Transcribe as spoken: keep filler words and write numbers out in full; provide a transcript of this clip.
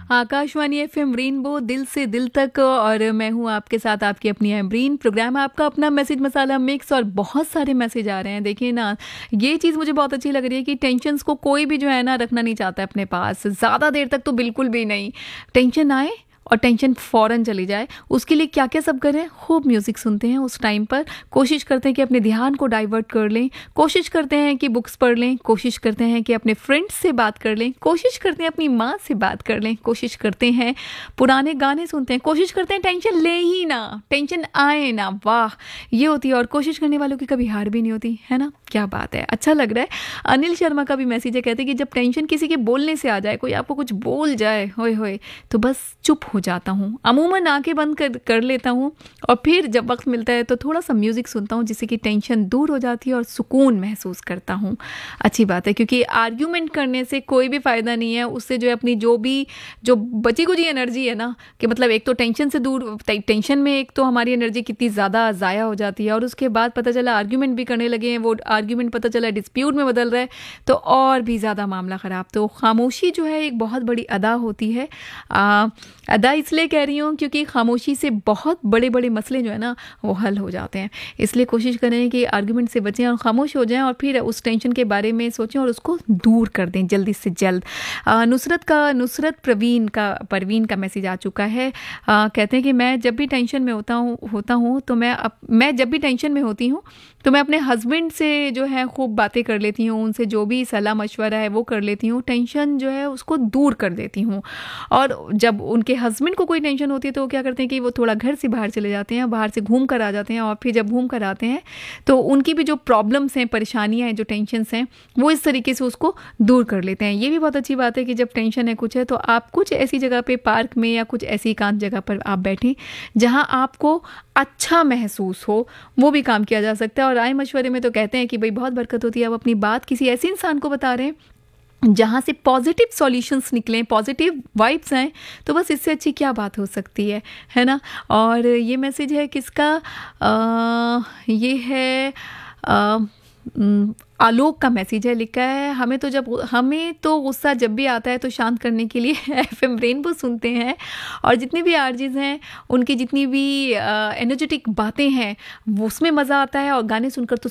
Akashvani FM rainbow दिल से दिल तक, और मैं हूँ आपके साथ आपकी अपनी एमरीन। प्रोग्राम है आपका अपना मैसेज मसाला मिक्स, और बहुत सारे मैसेज आ रहे हैं। देखिए ना, ये चीज़ मुझे बहुत अच्छी लग रही है कि टेंशन्स को कोई भी जो है ना रखना नहीं चाहता अपने पास ज़्यादा देर तक, तो बिल्कुल भी नहीं। टेंशन आए और टेंशन फ़ौरन चली जाए, उसके लिए क्या क्या सब करें? खूब म्यूज़िक सुनते हैं उस टाइम पर, कोशिश करते हैं कि अपने ध्यान को डाइवर्ट कर लें, कोशिश करते हैं कि बुक्स पढ़ लें, कोशिश करते हैं कि अपने फ्रेंड्स से बात कर लें, कोशिश करते हैं अपनी माँ से बात कर लें, कोशिश करते हैं पुराने गाने सुनते हैं, कोशिश करते हैं टेंशन ले ही ना, टेंशन आए ना। वाह, ये होती है। और कोशिश करने वालों की कभी हार भी नहीं होती, है ना? क्या बात है, अच्छा लग रहा है। अनिल शर्मा का भी मैसेज है, कहते हैं कि जब टेंशन किसी के बोलने से आ जाए, कोई आपको कुछ बोल जाए, होए होए, तो बस चुप हो जाता हूँ। अमूमन आंखें बंद कर कर लेता हूँ, और फिर जब वक्त मिलता है तो थोड़ा सा म्यूज़िक सुनता हूँ, जिससे कि टेंशन दूर हो जाती है और सुकून महसूस करता हूँ। अच्छी बात है, क्योंकि आर्ग्यूमेंट करने से कोई भी फ़ायदा नहीं है। उससे जो है अपनी जो भी जो बची कुची एनर्जी है ना, कि मतलब एक तो टेंशन से दूर, टेंशन में एक तो हमारी एनर्जी कितनी ज़्यादा ज़ाया हो जाती है, और उसके बाद पता चला आर्ग्यूमेंट भी करने लगे हैं, वो आर्ग्यूमेंट पता चला डिस्प्यूट में बदल रहा है, तो और भी ज़्यादा मामला ख़राब। तो खामोशी जो है एक बहुत बड़ी अदा होती है। आ, अदा इसलिए कह रही हूँ क्योंकि खामोशी से बहुत बड़े बड़े मसले जो है ना वो हल हो जाते हैं। इसलिए कोशिश करें कि आर्गुमेंट से बचें और खामोश हो जाएं, और फिर उस टेंशन के बारे में सोचें और उसको दूर कर दें जल्दी से जल्द। आ, नुसरत का नुसरत प्रवीण का परवीन का मैसेज आ चुका है। आ, कहते हैं कि मैं जब भी टेंशन में होता हूँ होता हूँ तो मैं अप, मैं जब भी टेंशन में होती हूँ तो मैं अपने हस्बैंड से जो है खूब बातें कर लेती हूँ, उनसे जो भी सलाह मशवरा है वो कर लेती हूँ, टेंशन जो है उसको दूर कर देती हूँ। और जब उनके हस्बैंड को कोई टेंशन होती है तो वो क्या करते हैं कि वो थोड़ा घर से बाहर चले जाते हैं, बाहर से घूम कर आ जाते हैं, और फिर जब घूम कर आते हैं तो उनकी भी जो प्रॉब्लम्स हैं, परेशानियाँ हैं, जो टेंशन्स हैं, वो इस तरीके से उसको दूर कर लेते हैं। ये भी बहुत अच्छी बात है कि जब टेंशन है कुछ है तो आप कुछ ऐसी जगह पे, पार्क में या कुछ ऐसी एकांत जगह पर आप बैठें जहाँ आपको अच्छा महसूस हो, वो भी काम किया जा सकता है। और राय मशवरे में तो कहते हैं कि भाई बहुत बरकत होती है, आप अपनी बात किसी ऐसे इंसान को बता रहे हैं जहाँ से पॉजिटिव सॉल्यूशंस निकलें, पॉजिटिव वाइब्स आएँ, तो बस इससे अच्छी क्या बात हो सकती है, है ना? और ये मैसेज है किसका? आ, ये है आ, आलोक का मैसेज है। लिखा है, हमें तो जब हमें तो गुस्सा जब भी आता है तो शांत करने के लिए एफएम रेनबो सुनते हैं, और जितने भी आरजेस हैं उनकी जितनी भी एनर्जेटिक बातें हैं वो उसमें मज़ा आता है, और गाने सुनकर तो